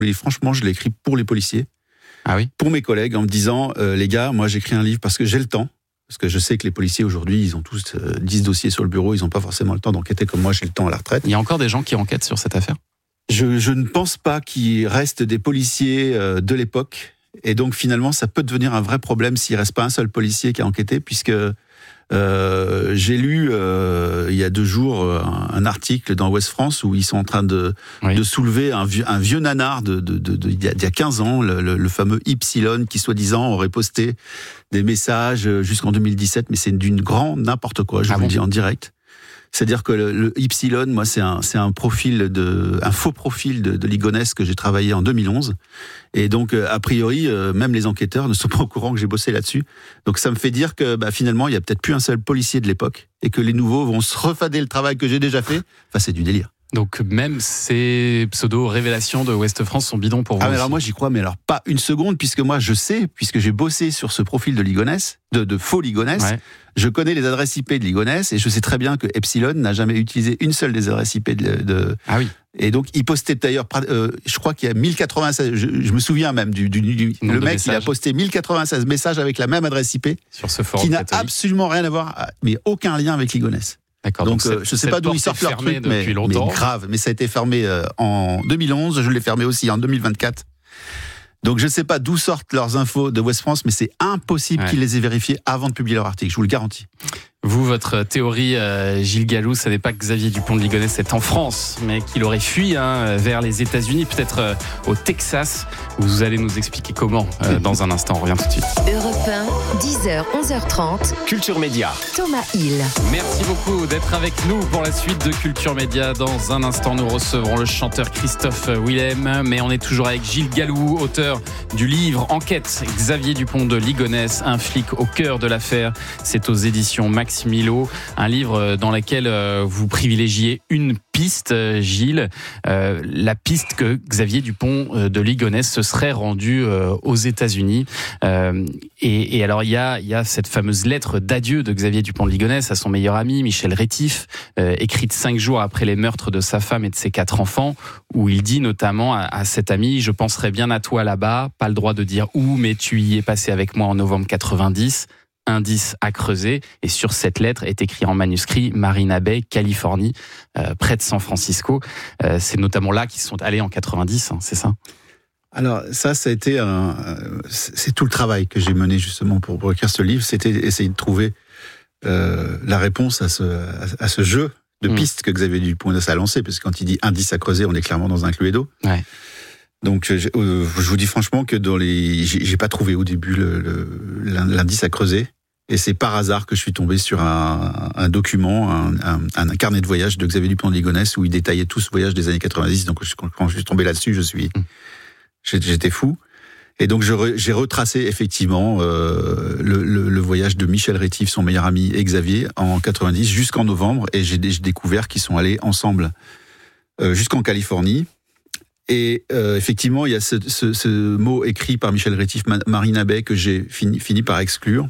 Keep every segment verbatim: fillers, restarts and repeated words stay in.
Et franchement, je l'ai écrit pour les policiers, ah oui pour mes collègues, en me disant euh, les gars, moi j'écris un livre parce que j'ai le temps. Parce que je sais que les policiers aujourd'hui, ils ont tous euh, dix dossiers sur le bureau, ils n'ont pas forcément le temps d'enquêter comme moi, j'ai le temps à la retraite. Il y a encore des gens qui enquêtent sur cette affaire ? Je, je ne pense pas qu'il reste des policiers euh, de l'époque. Et donc finalement, ça peut devenir un vrai problème s'il ne reste pas un seul policier qui a enquêté, puisque euh, j'ai lu euh, il y a deux jours un, un article dans Ouest France où ils sont en train de, oui. de soulever un vieux, un vieux nanar de, de, de, de, d'il y a quinze ans, le, le, le fameux Y, qui soi-disant aurait posté des messages jusqu'en deux mille dix-sept, mais c'est d'une grande n'importe quoi, je ah vous bon le dis en direct. C'est-à-dire que le, le Y, moi, c'est un, c'est un profil de, un faux profil de, de Ligonès que j'ai travaillé en deux mille onze. Et donc, a priori, euh, même les enquêteurs ne sont pas au courant que j'ai bossé là-dessus. Donc, ça me fait dire que, bah, finalement, il y a peut-être plus un seul policier de l'époque et que les nouveaux vont se refader le travail que j'ai déjà fait. Enfin, c'est du délire. Donc même ces pseudo-révélations de Ouest France sont bidons pour vous. Ah mais aussi. alors moi j'y crois, mais alors pas une seconde, puisque moi je sais, puisque j'ai bossé sur ce profil de Ligonès, de, de faux Ligonès, ouais. Je connais les adresses I P de Ligonès et je sais très bien que Epsilon n'a jamais utilisé une seule des adresses I P de... de ah oui. Et donc il postait d'ailleurs, euh, je crois qu'il y a mille quatre-vingt-seize, je, je me souviens même du... du, du le mec messages. Il a posté mille quatre-vingt-seize messages avec la même adresse I P, sur ce forum qui n'a catholique. Absolument rien à voir, mais aucun lien avec Ligonès. D'accord, donc, donc euh, je ne sais pas d'où ils sortent leur truc, mais, mais grave. Mais ça a été fermé euh, en deux mille onze, je l'ai fermé aussi en deux mille vingt-quatre. Donc je ne sais pas d'où sortent leurs infos de Ouest France, mais c'est impossible ouais. qu'ils les aient vérifiées avant de publier leur article, je vous le garantis. Vous, votre théorie, euh, Gilles Gallou, ce n'est pas que Xavier Dupont de Ligonnès est en France, mais qu'il aurait fui hein, vers les États-Unis, peut-être euh, au Texas. Vous allez nous expliquer comment euh, dans un instant. On revient tout de suite. Europe un, dix heures, onze heures trente. Culture Média. Thomas Hill. Merci beaucoup d'être avec nous pour la suite de Culture Média. Dans un instant, nous recevrons le chanteur Christophe Willem, mais on est toujours avec Gilles Gallou, auteur du livre Enquête, Xavier Dupont de Ligonnès, un flic au cœur de l'affaire. C'est aux éditions Max Milo, un livre dans lequel vous privilégiez une piste, Gilles, euh, la piste que Xavier Dupont de Ligonnès se serait rendu euh, aux États-Unis. Euh, et, et alors il y a, il y a cette fameuse lettre d'adieu de Xavier Dupont de Ligonnès à son meilleur ami Michel Rétif, euh, écrite cinq jours après les meurtres de sa femme et de ses quatre enfants, où il dit notamment à, à cet ami: je penserai bien à toi là-bas, pas le droit de dire où, mais tu y es passé avec moi en novembre quatre-vingt-dix. Indice à creuser. Et sur cette lettre est écrit en manuscrit Marina Bay, Californie, euh, près de San Francisco. Euh, c'est notamment là qu'ils sont allés en quatre-vingt-dix, hein, c'est ça ? Alors ça, ça a été un, c'est tout le travail que j'ai mené justement pour, pour écrire ce livre, c'était essayer de trouver euh, la réponse à ce, à, à ce jeu de mmh. pistes que Xavier Dupont a lancé, parce que quand il dit indice à creuser, on est clairement dans un Cluedo. Ouais. Donc, je, euh, je vous dis franchement que dans les, j'ai, j'ai pas trouvé au début le, le, l'indice à creuser, et c'est par hasard que je suis tombé sur un, un document, un, un, un carnet de voyage de Xavier Dupont de Ligonnès où il détaillait tout ce voyage des années quatre-vingt-dix. Donc, quand je suis tombé là-dessus, je suis, j'étais fou. Et donc, je re, j'ai retracé effectivement euh, le, le, le voyage de Michel Rétif, son meilleur ami, et Xavier en quatre-vingt-dix jusqu'en novembre, et j'ai, j'ai découvert qu'ils sont allés ensemble euh, jusqu'en Californie. Et euh, effectivement, il y a ce, ce, ce mot écrit par Michel Rétif, Marina Bay, que j'ai fini, fini par exclure,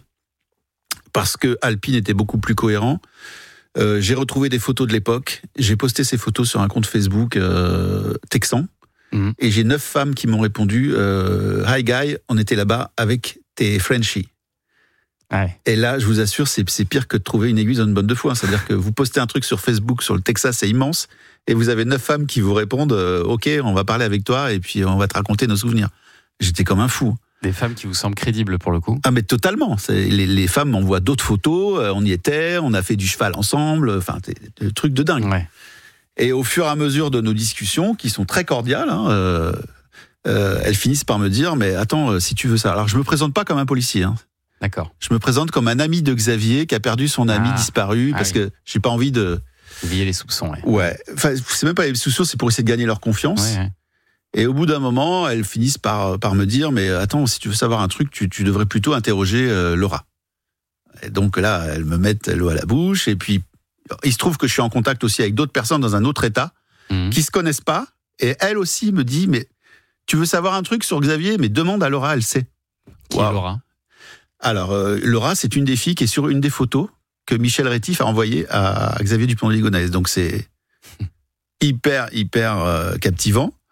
parce que Alpine était beaucoup plus cohérent. Euh, j'ai retrouvé des photos de l'époque, j'ai posté ces photos sur un compte Facebook euh, texan, mmh. et j'ai neuf femmes qui m'ont répondu euh, « Hi Guy, on était là-bas avec tes Frenchies ». Ouais. Et là, je vous assure, c'est, c'est pire que de trouver une aiguille dans une bonne de foin. C'est-à-dire que vous postez un truc sur Facebook, sur le Texas, c'est immense, et vous avez neuf femmes qui vous répondent euh, « Ok, on va parler avec toi, et puis on va te raconter nos souvenirs ». J'étais comme un fou. Des femmes qui vous semblent crédibles pour le coup ? Ah mais totalement. C'est, les, les femmes m'envoient d'autres photos, euh, on y était, on a fait du cheval ensemble, enfin, c'est des trucs de dingue. Ouais. Et au fur et à mesure de nos discussions, qui sont très cordiales, hein, euh, euh, elles finissent par me dire « Mais attends, si tu veux ça… » Alors je me présente pas comme un policier, hein. D'accord. Je me présente comme un ami de Xavier qui a perdu son ami ah, disparu, parce ah oui. que j'ai pas envie de… Lier les soupçons, ouais. Ouais. Enfin, c'est même pas les soupçons, c'est pour essayer de gagner leur confiance. Ouais, ouais. Et au bout d'un moment, elles finissent par, par me dire « Mais attends, si tu veux savoir un truc, tu, tu devrais plutôt interroger euh, Laura. » Et donc là, elles me mettent l'eau à la bouche, et puis il se trouve que je suis en contact aussi avec d'autres personnes dans un autre état, mmh. qui se connaissent pas, et elle aussi me dit « Mais tu veux savoir un truc sur Xavier ? Mais demande à Laura, elle sait. » Qui wow. est Laura ? Alors, euh, Laura, c'est une des filles qui est sur une des photos que Michel Rétif a envoyées à Xavier Dupont de Ligonnès. Donc, c'est hyper, hyper euh, captivant.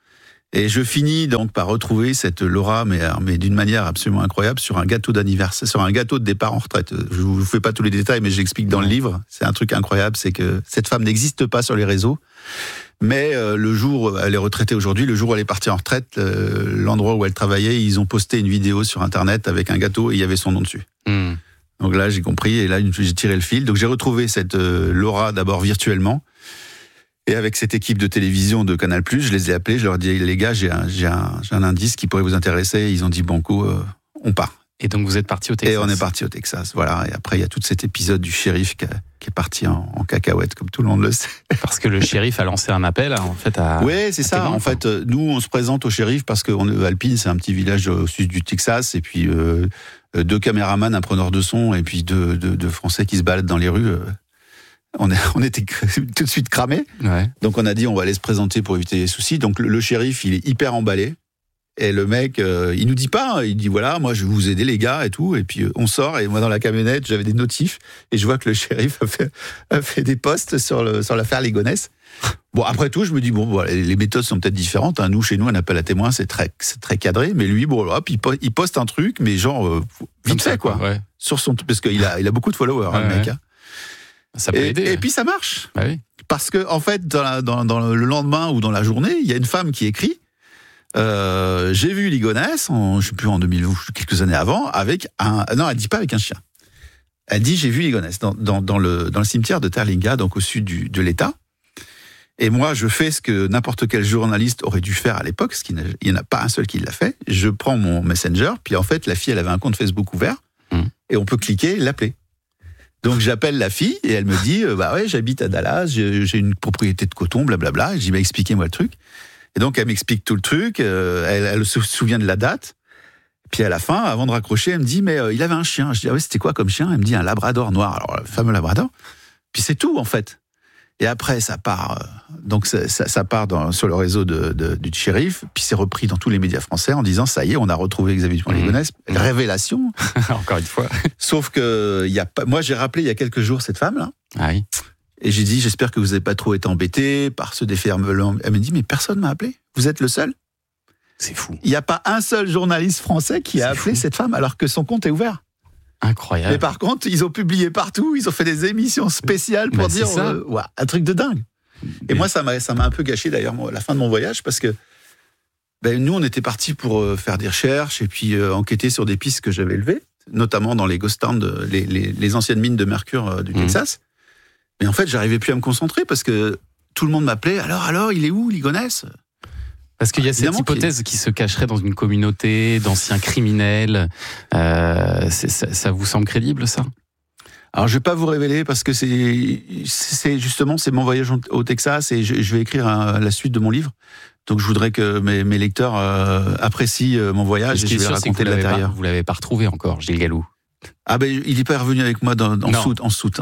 Et je finis donc par retrouver cette Laura, mais, mais d'une manière absolument incroyable, sur un gâteau d'anniversaire, sur un gâteau de départ en retraite. Je vous fais pas tous les détails, mais j'explique dans le livre. C'est un truc incroyable, c'est que cette femme n'existe pas sur les réseaux. Mais euh, le jour, elle est retraitée aujourd'hui, le jour où elle est partie en retraite, euh, l'endroit où elle travaillait, ils ont posté une vidéo sur Internet avec un gâteau et il y avait son nom dessus. Mmh. Donc là, j'ai compris et là, j'ai tiré le fil. Donc j'ai retrouvé cette euh, Laura d'abord virtuellement. Et avec cette équipe de télévision de Canal+, je les ai appelés, je leur ai dit, les gars, j'ai un, j'ai un, j'ai un indice qui pourrait vous intéresser. Ils ont dit, banco, euh, on part. Et donc vous êtes parti au Texas. Et on est parti au Texas, voilà. Et après, il y a tout cet épisode du shérif qui, a, qui est parti en, en cacahuète, comme tout le monde le sait. Parce que le shérif a lancé un appel, en fait, à... Oui, c'est ça. Témoins, en fait, nous, on se présente au shérif parce que on, Alpine, c'est un petit village au sud du Texas. Et puis, euh, deux caméramans, un preneur de son, et puis deux, deux, deux Français qui se baladent dans les rues... Euh, On, est, on était tout de suite cramés. Ouais. Donc on a dit on va aller se présenter pour éviter les soucis. Donc le, le shérif, il est hyper emballé. Et le mec, euh, il nous dit pas, il dit voilà, moi je vais vous aider les gars et tout. Et puis euh, on sort et moi dans la camionnette, j'avais des notifs et je vois que le shérif a fait, a fait des posts sur, le, sur l'affaire Ligonnès. Bon, après tout, je me dis bon, bon les méthodes sont peut-être différentes. Hein. Nous, chez nous, un appel à témoins, c'est très, c'est très cadré. Mais lui, bon, hop, il poste un truc, mais genre euh, vite fait quoi. Ouais. Sur son, parce qu'il a, il a beaucoup de followers, ouais, hein, le mec. Ouais. Hein. Ça peut et, aider. Et puis ça marche. Bah oui. Parce que, en fait, dans, la, dans, dans le lendemain ou dans la journée, il y a une femme qui écrit euh, j'ai vu Ligonnès, en, je sais plus, en deux mille, quelques années avant, avec un. Non, elle dit pas avec un chien. Elle dit j'ai vu Ligonnès dans, dans, dans, le, dans le cimetière de Terlinga, donc au sud du, de l'État. Et moi, je fais ce que n'importe quel journaliste aurait dû faire à l'époque, parce qu'il n'y en a pas un seul qui l'a fait. Je prends mon Messenger, puis en fait, la fille, elle avait un compte Facebook ouvert, mmh. et on peut cliquer et l'appeler. Donc j'appelle la fille et elle me dit euh, bah ouais, j'habite à Dallas, j'ai, j'ai une propriété de coton, blablabla. Et je dis bah expliquez-moi le truc. Et donc elle m'explique tout le truc. Euh, elle, elle se souvient de la date. Puis à la fin, avant de raccrocher, elle me dit mais euh, il avait un chien. Je dis ah ouais, c'était quoi comme chien? Elle me dit un Labrador noir. Alors le fameux Labrador. Puis c'est tout en fait. Et après ça part. Euh, donc ça, ça, ça part dans, sur le réseau de, de, du shérif. Puis c'est repris dans tous les médias français en disant ça y est, on a retrouvé Xavier Dupont-Ligonnès. Mmh. Révélation. Encore une fois. Sauf que il y a pas. Moi j'ai rappelé il y a quelques jours cette femme là. Ah oui. Et j'ai dit j'espère que vous n'avez pas trop été embêté par ce déferlement. Elle me dit mais personne m'a appelé. Vous êtes le seul. C'est fou. Il n'y a pas un seul journaliste français qui a c'est appelé fou. Cette femme alors que son compte est ouvert. Incroyable. Mais par contre, ils ont publié partout, ils ont fait des émissions spéciales pour bah, dire euh, ouais, un truc de dingue. Et moi, ça m'a, ça m'a un peu gâché d'ailleurs la fin de mon voyage parce que ben, nous, on était partis pour euh, faire des recherches et puis euh, enquêter sur des pistes que j'avais levées, notamment dans les ghost towns, les, les, les anciennes mines de mercure euh, du mmh. Texas. Mais en fait, j'arrivais plus à me concentrer parce que tout le monde m'appelait. Alors, alors, il est où, Ligonnès ? Parce qu'il y a cette hypothèse qui se cacherait dans une communauté d'anciens criminels. Euh, c'est, ça, ça vous semble crédible, ça ? Alors, je vais pas vous révéler parce que c'est, c'est justement c'est mon voyage au Texas et je, je vais écrire un, la suite de mon livre. Donc, je voudrais que mes, mes lecteurs euh, apprécient mon voyage et je vais sûr, raconter de l'intérieur. Pas, vous l'avez pas retrouvé encore, Gilles Gallou. Ah ben, il n'est pas revenu avec moi dans, en soute, en soute. Hein.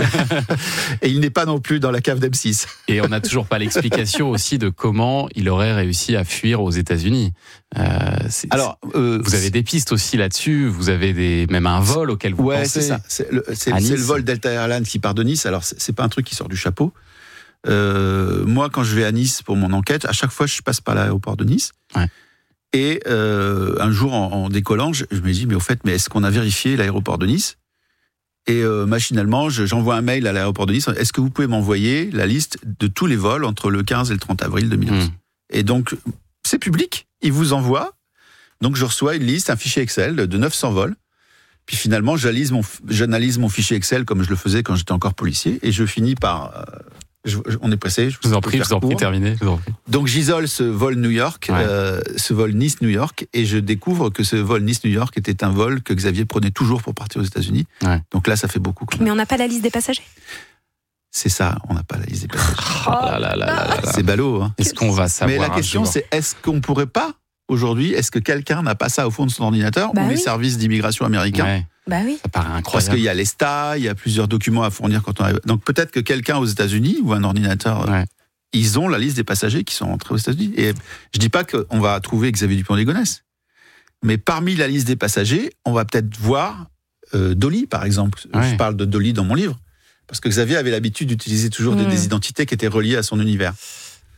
Et il n'est pas non plus dans la cave d'M six. Et on n'a toujours pas l'explication aussi de comment il aurait réussi à fuir aux États-Unis. Euh, c'est, Alors, euh, vous avez des pistes aussi là-dessus. Vous avez des, même un vol auquel vous ouais, pensez. Ouais, c'est ça. C'est le, c'est, c'est le vol Delta Airlines qui part de Nice. Alors, c'est, c'est pas un truc qui sort du chapeau. Euh, moi, quand je vais à Nice pour mon enquête, à chaque fois, je passe par l'aéroport de Nice. Ouais. Et euh, un jour, en, en décollant, je, je me dis, mais au fait, mais est-ce qu'on a vérifié l'aéroport de Nice ? Et euh, machinalement, je, j'envoie un mail à l'aéroport de Nice. Est-ce que vous pouvez m'envoyer la liste de tous les vols entre le quinze et le trente avril deux mille onze ? Mmh. Et donc, c'est public. Ils vous envoient. Donc, je reçois une liste, un fichier Excel de neuf cents vols. Puis finalement, j'analyse mon, j'analyse mon fichier Excel comme je le faisais quand j'étais encore policier. Et je finis par... Euh, Je, je, on est pressé. Je vous en prie, je vous en prie, terminé. Donc j'isole ce vol New York, ouais. euh, ce vol Nice-New York, et je découvre que ce vol Nice-New York était un vol que Xavier prenait toujours pour partir aux États-Unis. Ouais. Donc là, ça fait beaucoup. Mais on n'a pas la liste des passagers. C'est ça, on n'a pas la liste des passagers. Oh là là là là là. C'est ballot. Hein. Est-ce qu'on va savoir? Mais la question, c'est est-ce qu'on pourrait pas aujourd'hui, est-ce que quelqu'un n'a pas ça au fond de son ordinateur bah ou oui. les services d'immigration américains? Ouais. Bah oui. Ça paraît incroyable. Parce qu'il y a l'E S T A, il y a plusieurs documents à fournir quand on arrive. Donc peut-être que quelqu'un aux États-Unis ou un ordinateur, ouais. ils ont la liste des passagers qui sont entrés aux États-Unis. Et je dis pas qu'on va trouver Xavier Dupont-Ligonnès, mais parmi la liste des passagers, on va peut-être voir euh, Dolly, par exemple. Ouais. Je parle de Dolly dans mon livre, parce que Xavier avait l'habitude d'utiliser toujours mmh. des, des identités qui étaient reliées à son univers.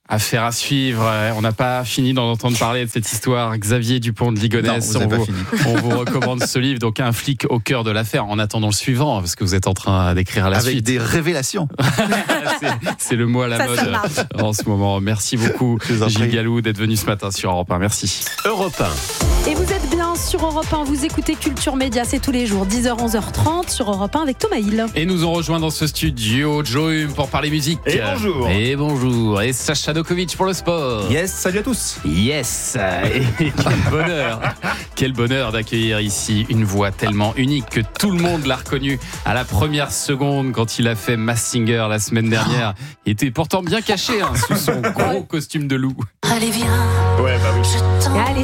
Affaire à suivre. On n'a pas fini d'en entendre parler de cette histoire. Xavier Dupont de Ligonnès. Non, vous on, vous, on vous recommande ce livre. Donc, un flic au cœur de l'affaire. En attendant le suivant, parce que vous êtes en train d'écrire la Avec suite. des révélations. c'est, c'est le mot à la Ça, mode ça en ce moment. Merci beaucoup, Gilles Gallou, d'être venu ce matin sur Europe un. Merci. Europe un. Et vous êtes bien sur Europe un, vous écoutez Culture Média, c'est tous les jours, dix heures, onze heures trente sur Europe un avec Thomas Hill. Et nous on rejoint dans ce studio Joe Hume pour parler musique. Et bonjour. Et bonjour. Et Sacha Dokovic pour le sport. Yes, salut à tous. Yes. Et quel bonheur. Quel bonheur d'accueillir ici une voix tellement unique que tout le monde l'a reconnu à la première seconde quand il a fait Masked Singer la semaine dernière. Il était pourtant bien caché hein, sous son gros costume de loup. Allez viens, Ouais, bah oui. je t'en Allez,